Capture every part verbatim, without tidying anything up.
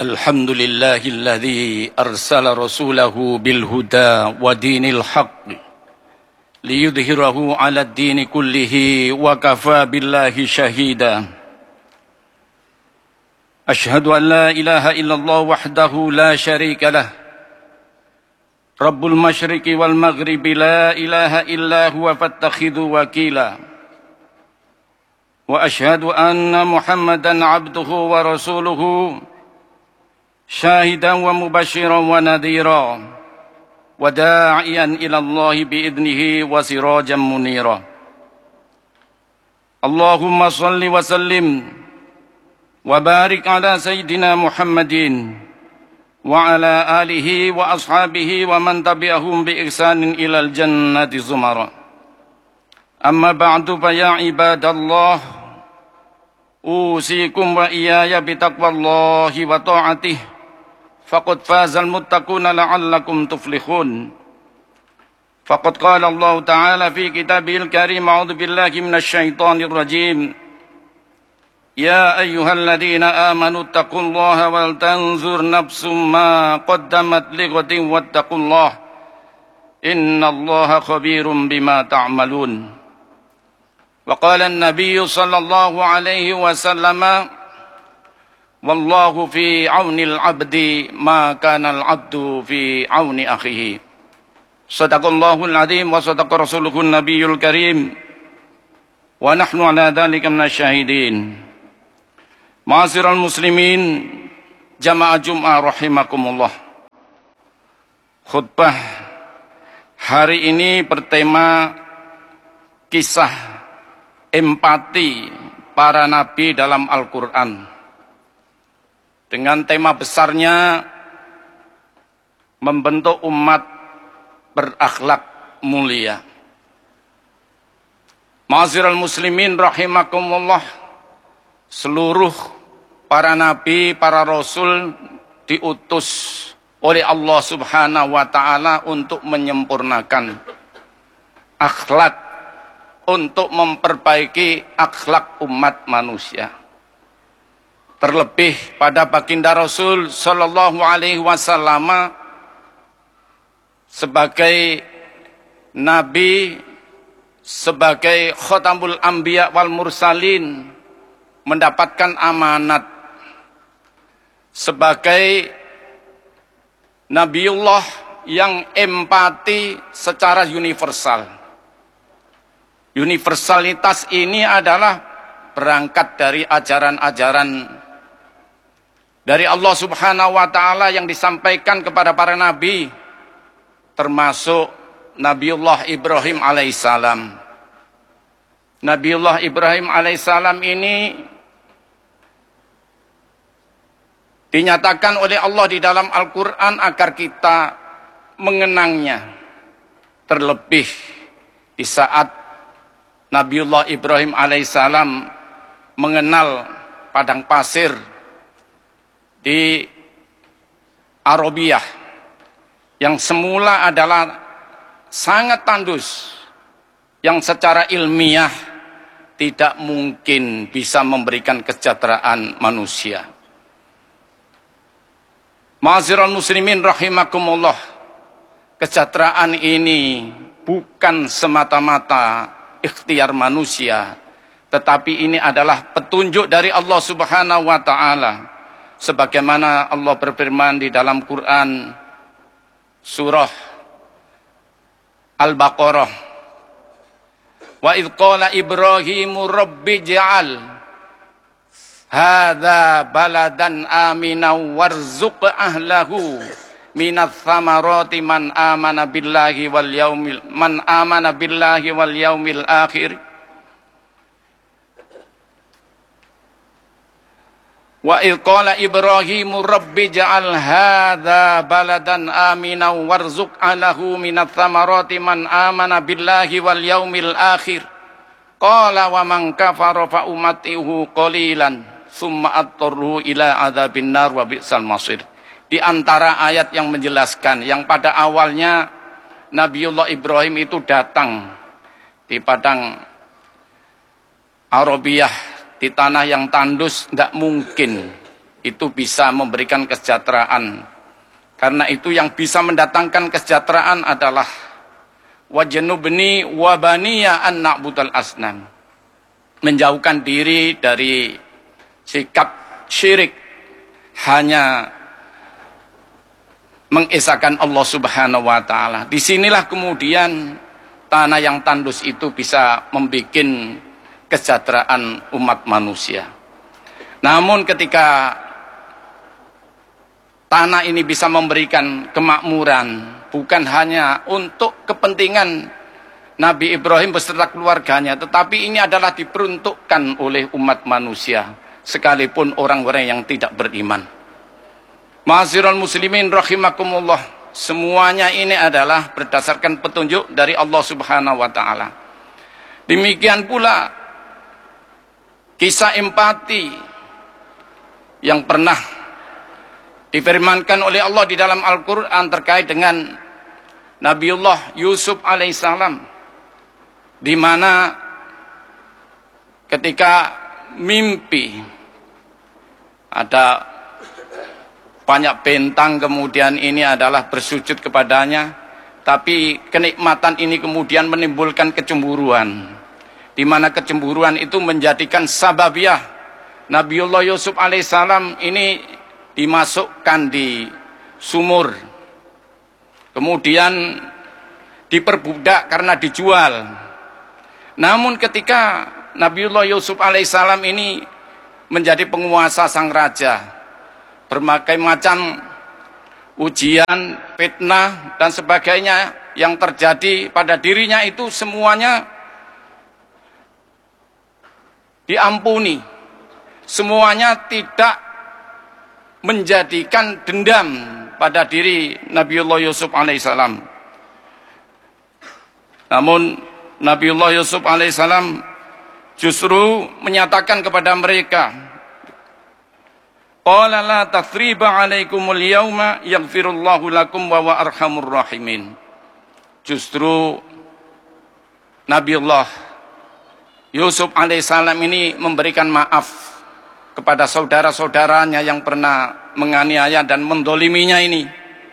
الحمد لله الذي أرسل رسوله بالهدى ودين الحق ليظهره على الدين كله وكفى بالله شهيدا أشهد أن لا إله إلا الله وحده لا شريك له رب المشرق والمغرب لا إله إلا هو فاتخذوا وكيلا وأشهد أن محمدا عبده ورسوله شاهدا ومبشرا ونذيرا وداعيا إلى الله بإذنه وسراجا منيرا اللهم صل وسلم وبارك على سيدنا محمد وعلى آله وأصحابه ومن تبعهم بإحسان إلى الجنة زمرا أما بعد فيا عباد الله أوصيكم وإياي بتقوى الله وطاعته فقد فاز المتقون لعلكم تفلحون فقد قال الله تعالى في كتابه الكريم أعوذ بالله من الشيطان الرجيم يا أيها الذين آمنوا اتقوا الله ولتنظر نفس ما قدمت لغد واتقوا الله إن الله خبير بما تعملون وقال النبي صلى الله عليه وسلم والله في عون العبد ما كان العبد في عون أخيه صدق الله العظيم وصدق رسوله النبي الكريم ونحن على ذلك من الشاهدين Ma'asyiral muslimin jamaah Jum'ah rahimakumullah. Khutbah hari ini bertema kisah empati para nabi dalam Al-Quran. Dengan tema besarnya membentuk umat berakhlak mulia. Ma'asyiral muslimin rahimakumullah, seluruh para nabi, para rasul diutus oleh Allah Subhanahu wa ta'ala untuk menyempurnakan akhlak, untuk memperbaiki akhlak umat manusia. Terlebih pada baginda Rasul sallallahu alaihi wasallam sebagai nabi, sebagai khatamul anbiya wal mursalin, mendapatkan amanat sebagai Nabiullah yang empati secara universal. Universalitas ini adalah berangkat dari ajaran-ajaran dari Allah Subhanahu wa ta'ala yang disampaikan kepada para nabi, termasuk Nabiullah Ibrahim alaihissalam. Nabiullah Ibrahim alaihissalam ini dinyatakan oleh Allah di dalam Al-Quran agar kita mengenangnya. Terlebih di saat Nabiullah Ibrahim alaihissalam mengenal padang pasir di Arabiyah yang semula adalah sangat tandus, yang secara ilmiah tidak mungkin bisa memberikan kesejahteraan manusia. Ma'asyiral muslimin rahimakumullah, kesejahteraan ini bukan semata-mata ikhtiar manusia, tetapi ini adalah petunjuk dari Allah Subhanahu wa ta'ala. Sebagaimana Allah berfirman di dalam Quran surah Al-Baqarah, wa idh qala Ibrahimu rabbi ja'al hadza baladan aminan warzuq ahlahu minats thamarati man amana billahi wal yaumil man amana billahi wal yaumil akhir wa idh qala Ibrahimu rabbi ja'al hadza baladan aminan warzuq ahlahu minats thamarati man amana billahi wal yaumil akhir qala wa man kafara fa umatihu qalilan summa attarru ila adzabin nar wa bi'sal masir. Di antara ayat yang menjelaskan, yang pada awalnya Nabiullah Ibrahim itu datang di padang Arabiyah, di tanah yang tandus, tidak mungkin itu bisa memberikan kesejahteraan. Karena itu yang bisa mendatangkan kesejahteraan adalah wajnubni wa baniya an na'budal asnam. Menjauhkan diri dari sikap syirik, hanya mengesahkan Allah Subhanahu wa taala. Disinilah kemudian tanah yang tandus itu bisa membuat kesejahteraan umat manusia. Namun ketika tanah ini bisa memberikan kemakmuran, bukan hanya untuk kepentingan Nabi Ibrahim beserta keluarganya, tetapi ini adalah diperuntukkan oleh umat manusia, sekalipun orang-orang yang tidak beriman. Ma'asyiral muslimin rahimakumullah, semuanya ini adalah berdasarkan petunjuk dari Allah Subhanahu wa taala. Demikian pula kisah empati yang pernah difirmankan oleh Allah di dalam Al-Qur'an terkait dengan Nabiullah Yusuf alaihissalam, di mana ketika mimpi ada banyak bintang, kemudian ini adalah bersujud kepadanya, tapi kenikmatan ini kemudian menimbulkan kecemburuan, di mana kecemburuan itu menjadikan sababiah Nabiullah Yusuf alaihissalam ini dimasukkan di sumur, kemudian diperbudak karena dijual. Namun ketika Nabiullah Yusuf alaihissalam ini menjadi penguasa sang raja, berbagai macam ujian, fitnah, dan sebagainya yang terjadi pada dirinya itu semuanya diampuni. Semuanya tidak menjadikan dendam pada diri Nabiullah Yusuf alaihissalam. Namun Nabiullah Yusuf alaihissalam justru menyatakan kepada mereka, qala la tathriba alaikumul yawma yaghfirullahu lakum wa huwa arhamur rahimin. Justru Nabiullah Yusuf alaihissalam ini memberikan maaf kepada saudara-saudaranya yang pernah menganiaya dan mendoliminya ini,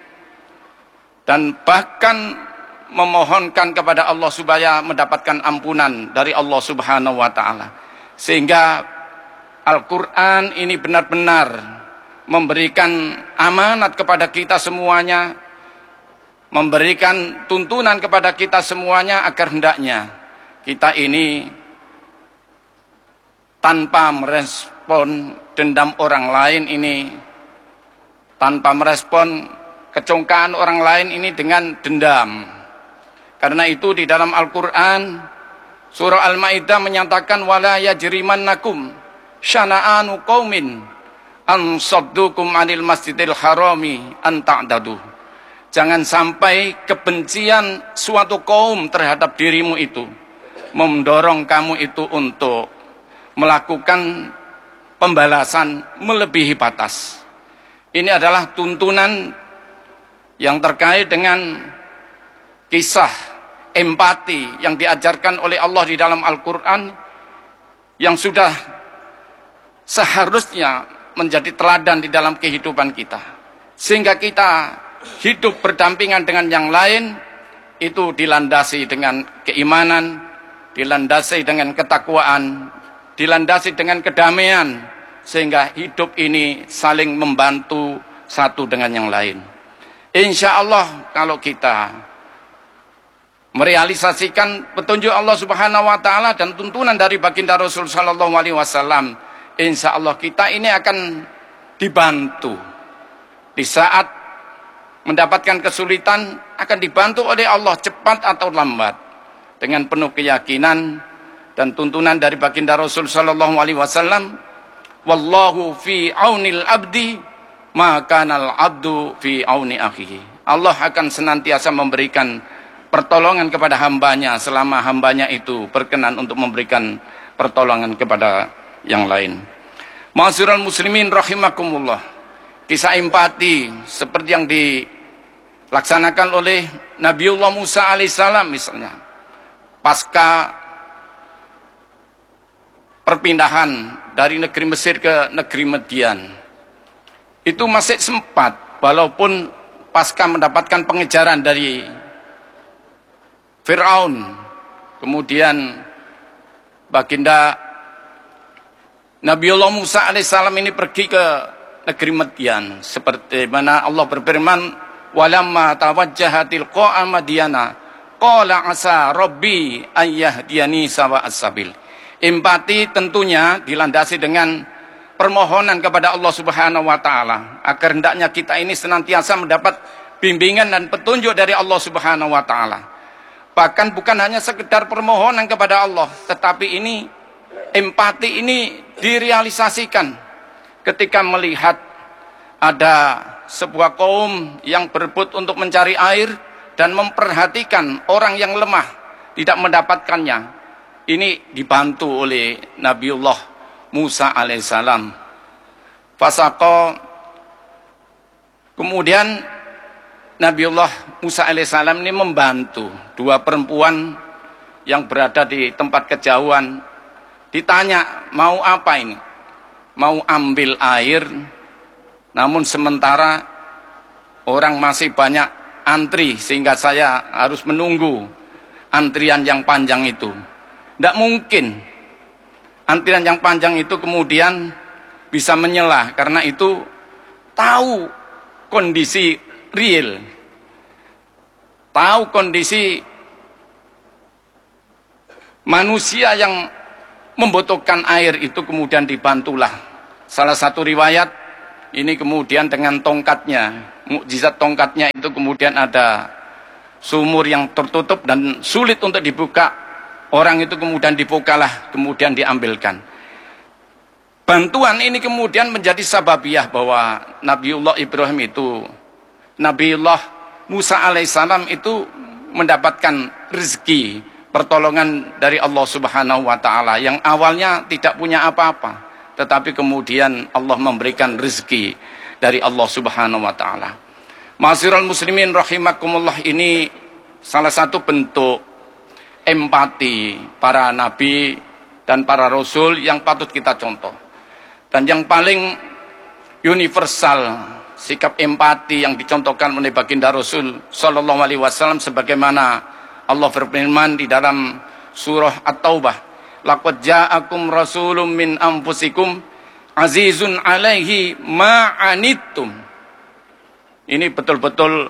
dan bahkan memohonkan kepada Allah supaya mendapatkan ampunan dari Allah Subhanahu wa taala. Sehingga Al-Quran ini benar-benar memberikan amanat kepada kita semuanya, memberikan tuntunan kepada kita semuanya, agar hendaknya kita ini tanpa merespon dendam orang lain ini, tanpa merespon kecongkaan orang lain ini dengan dendam. Karena itu di dalam Al-Quran surah Al-Ma'idah menyatakan, wala yajrimannakum syana'anu qaumin an saddukum anil masjidil harami an ta'dadu. Jangan sampai kebencian suatu kaum terhadap dirimu itu mendorong kamu itu untuk melakukan pembalasan melebihi batas. Ini adalah tuntunan yang terkait dengan kisah empati yang diajarkan oleh Allah di dalam Al-Quran, yang sudah seharusnya menjadi teladan di dalam kehidupan kita, sehingga kita hidup berdampingan dengan yang lain itu dilandasi dengan keimanan, dilandasi dengan ketakwaan, dilandasi dengan kedamaian, sehingga hidup ini saling membantu satu dengan yang lain. Insya Allah kalau kita merealisasikan petunjuk Allah Subhanahu wa taala dan tuntunan dari baginda Rasul sallallahu alaihi wasallam, insya Allah kita ini akan dibantu. Di saat mendapatkan kesulitan akan dibantu oleh Allah cepat atau lambat, dengan penuh keyakinan dan tuntunan dari baginda Rasul sallallahu alaihi wasallam, wallahu fi aunil abdi maka kanal abdu fi auni akhihi. Allah akan senantiasa memberikan pertolongan kepada hambanya selama hambanya itu berkenan untuk memberikan pertolongan kepada yang lain. Ma'asyiral muslimin rahimakumullah, kisah empati seperti yang dilaksanakan oleh Nabiullah Musa alaihissalam misalnya, pasca perpindahan dari negeri Mesir ke negeri Madian, itu masih sempat, walaupun pasca mendapatkan pengejaran dari Fir'aun, kemudian baginda Nabiullah Musa alaihissalam ini pergi ke negeri Madian, seperti mana Allah berfirman, walamma tawajjaha tilqa'a Madyana qala asa rabbi ayyahdiyani sawa'as sabil. Empati tentunya dilandasi dengan permohonan kepada Allah Subhanahu wa taala agar hendaknya kita ini senantiasa mendapat bimbingan dan petunjuk dari Allah Subhanahu wa taala. Bahkan bukan hanya sekedar permohonan kepada Allah, tetapi ini empati ini direalisasikan ketika melihat ada sebuah kaum yang berebut untuk mencari air dan memperhatikan orang yang lemah tidak mendapatkannya. Ini dibantu oleh Nabiullah Musa alaihissalam. Fasaqo, kemudian Nabiullah Musa alaihissalam ini membantu dua perempuan yang berada di tempat kejauhan. Ditanya, mau apa ini? Mau ambil air, namun sementara orang masih banyak antri sehingga saya harus menunggu antrian yang panjang itu. Tidak mungkin antrian yang panjang itu kemudian bisa menyelah, karena itu tahu kondisi real, tahu kondisi manusia yang membutuhkan air itu, kemudian dibantulah. Salah satu riwayat ini kemudian dengan tongkatnya, mukjizat tongkatnya itu kemudian ada sumur yang tertutup dan sulit untuk dibuka. Orang itu kemudian dibukalah, kemudian diambilkan. Bantuan ini kemudian menjadi sababiyah bahwa Nabiullah Ibrahim itu, Nabiullah Musa alaihissalam itu mendapatkan rezeki, pertolongan dari Allah Subhanahu wa taala, yang awalnya tidak punya apa-apa, tetapi kemudian Allah memberikan rezeki dari Allah Subhanahu wa taala. Ma'asyiral muslimin rahimakumullah, ini salah satu bentuk empati para nabi dan para rasul yang patut kita contoh. Dan yang paling universal sikap empati yang dicontohkan oleh baginda Rasul sallallahu alaihi wasallam, sebagaimana Allah berfirman di dalam surah At-Taubah, laqad ja'akum rasulun min anfusikum azizun 'alaihi ma 'anittum. Ini betul-betul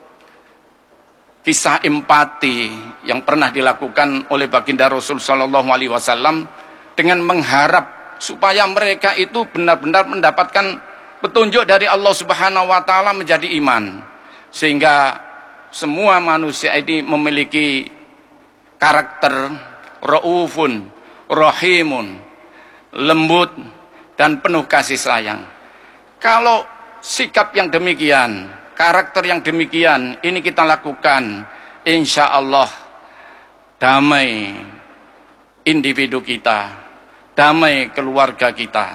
kisah empati yang pernah dilakukan oleh baginda Rasul sallallahu alaihi wasallam dengan mengharap supaya mereka itu benar-benar mendapatkan petunjuk dari Allah Subhanahu wa taala menjadi iman, sehingga semua manusia ini memiliki karakter raufun, rahimun, lembut dan penuh kasih sayang. Kalau sikap yang demikian, karakter yang demikian ini kita lakukan, insya Allah damai individu kita, damai keluarga kita,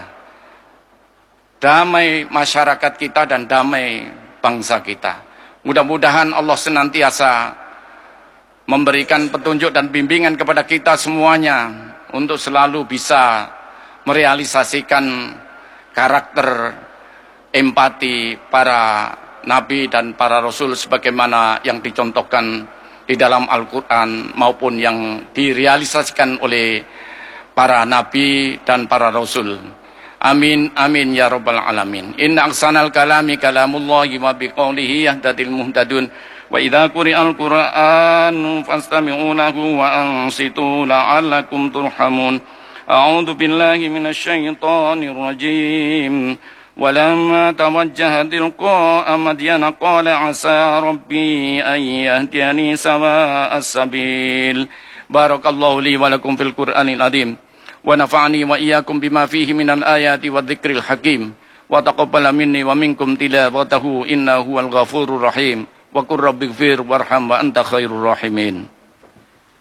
damai masyarakat kita, dan damai bangsa kita. Mudah-mudahan Allah senantiasa memberikan petunjuk dan bimbingan kepada kita semuanya untuk selalu bisa merealisasikan karakter empati para nabi dan para rasul sebagaimana yang dicontohkan di dalam Al-Quran maupun yang direalisasikan oleh para nabi dan para rasul. Amin amin ya rabbal alamin. Inna ahsanal kalami kalamullahi wa biqaulihi yahdadil muhtadun. Wa idza quri'al qur'anu fastami'u lahu wa ansitu la'allakum turhamun. A'udzu billahi minasy syaithanir rajim. Walamma tawajjaha tilqa'a Madyana qala 'asa rabbi an yahdiyani sawa'as sabil. Barakallahu li wa lakum fil Qur'anil azim. Wa nafa'ani wa iyyakum bima fihi minal ayati wadh-dhikril hakim. Wa taqabbala minni wa minkum tilawatahu innahu huwal ghafurur rahim. Wa qur rabbighfir warham wa anta khairur rahimin.